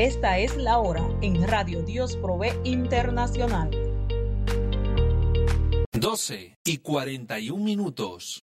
Esta es la hora en Radio Dios Provee Internacional. 12:41.